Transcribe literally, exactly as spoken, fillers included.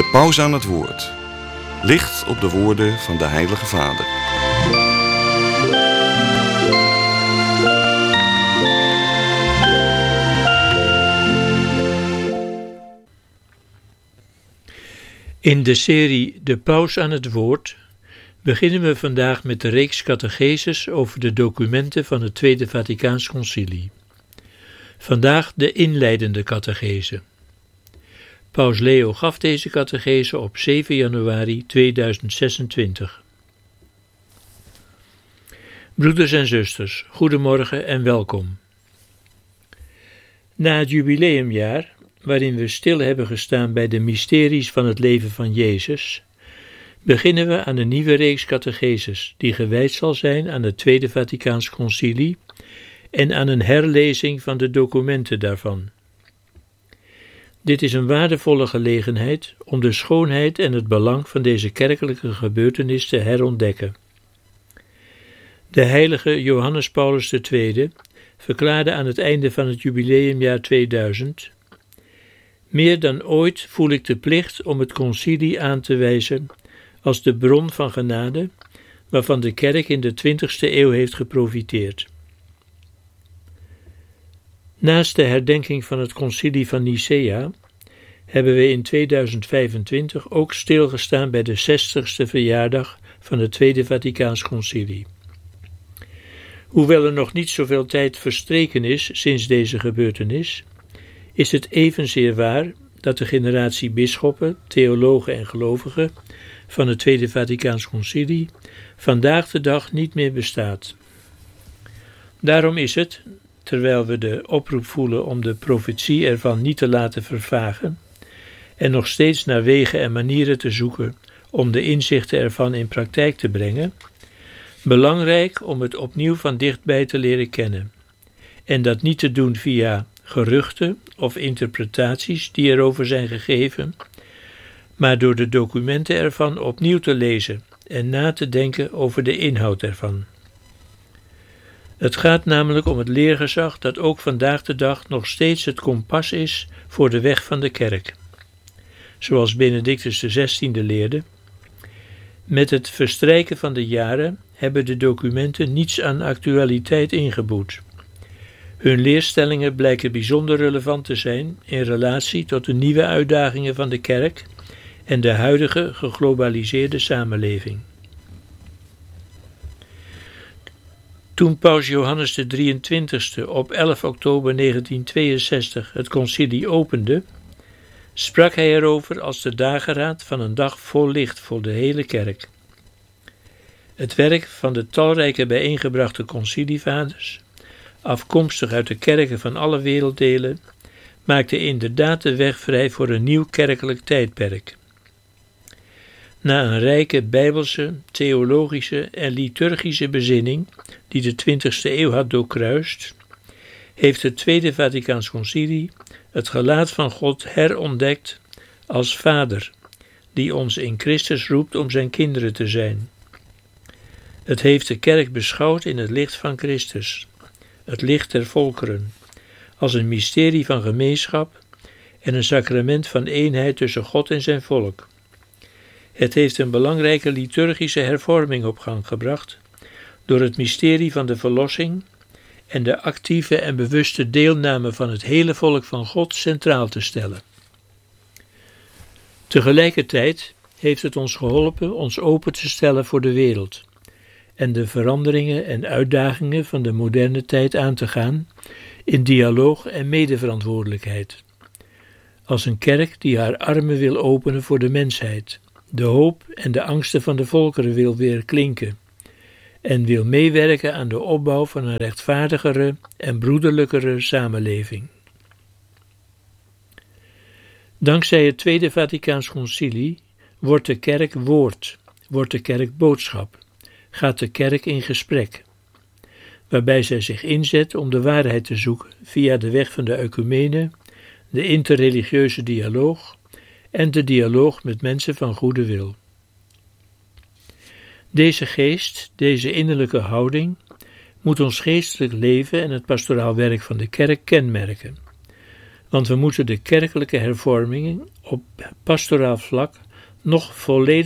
De paus aan het woord. Licht op de woorden van de Heilige Vader. In de serie De Paus aan het Woord beginnen we vandaag met de reeks catecheses over de documenten van het Tweede Vaticaans Concilie. Vandaag de inleidende catechese. Paus Leo gaf deze catechese op zeven januari tweeduizend zesentwintig. Broeders en zusters, goedemorgen en welkom. Na het jubileumjaar, waarin we stil hebben gestaan bij de mysteries van het leven van Jezus, beginnen we aan een nieuwe reeks catecheses die gewijd zal zijn aan het Tweede Vaticaans Concilie en aan een herlezing van de documenten daarvan. Dit is een waardevolle gelegenheid om de schoonheid en het belang van deze kerkelijke gebeurtenis te herontdekken. De heilige Johannes Paulus de Tweede verklaarde aan het einde van het jubileumjaar tweeduizend: meer dan ooit voel ik de plicht om het concilie aan te wijzen als de bron van genade waarvan de kerk in de twintigste eeuw heeft geprofiteerd. Naast de herdenking van het concilie van Nicea hebben we in tweeduizend vijfentwintig ook stilgestaan bij de zestigste verjaardag van het Tweede Vaticaans Concilie. Hoewel er nog niet zoveel tijd verstreken is sinds deze gebeurtenis, is het evenzeer waar dat de generatie bisschoppen, theologen en gelovigen van het Tweede Vaticaans Concilie vandaag de dag niet meer bestaat. Daarom is het, terwijl we de oproep voelen om de profetie ervan niet te laten vervagen en nog steeds naar wegen en manieren te zoeken om de inzichten ervan in praktijk te brengen, belangrijk om het opnieuw van dichtbij te leren kennen en dat niet te doen via geruchten of interpretaties die erover zijn gegeven, maar door de documenten ervan opnieuw te lezen en na te denken over de inhoud ervan. Het gaat namelijk om het leergezag dat ook vandaag de dag nog steeds het kompas is voor de weg van de kerk. Zoals Benedictus de zestiende leerde: met het verstrijken van de jaren hebben de documenten niets aan actualiteit ingeboet. Hun leerstellingen blijken bijzonder relevant te zijn in relatie tot de nieuwe uitdagingen van de kerk en de huidige geglobaliseerde samenleving. Toen paus Johannes de drieëntwintigste op elf oktober negentienhonderdtweeënzestig het concilie opende, sprak hij erover als de dageraad van een dag vol licht voor de hele kerk. Het werk van de talrijke bijeengebrachte concilievaders, afkomstig uit de kerken van alle werelddelen, maakte inderdaad de weg vrij voor een nieuw kerkelijk tijdperk. Na een rijke bijbelse, theologische en liturgische bezinning die de twintigste eeuw had doorkruist, heeft het Tweede Vaticaans Concilie het gelaat van God herontdekt als Vader, die ons in Christus roept om zijn kinderen te zijn. Het heeft de kerk beschouwd in het licht van Christus, het licht der volkeren, als een mysterie van gemeenschap en een sacrament van eenheid tussen God en zijn volk. Het heeft een belangrijke liturgische hervorming op gang gebracht door het mysterie van de verlossing en de actieve en bewuste deelname van het hele volk van God centraal te stellen. Tegelijkertijd heeft het ons geholpen ons open te stellen voor de wereld en de veranderingen en uitdagingen van de moderne tijd aan te gaan in dialoog en medeverantwoordelijkheid. Als een kerk die haar armen wil openen voor de mensheid, de hoop en de angsten van de volkeren wil weer klinken en wil meewerken aan de opbouw van een rechtvaardigere en broederlijkere samenleving. Dankzij het Tweede Vaticaans Concilie wordt de kerk woord, wordt de kerk boodschap, gaat de kerk in gesprek, waarbij zij zich inzet om de waarheid te zoeken via de weg van de ecumene, de interreligieuze dialoog en de dialoog met mensen van goede wil. Deze geest, deze innerlijke houding, moet ons geestelijk leven en het pastoraal werk van de kerk kenmerken, want we moeten de kerkelijke hervormingen op pastoraal vlak nog volledig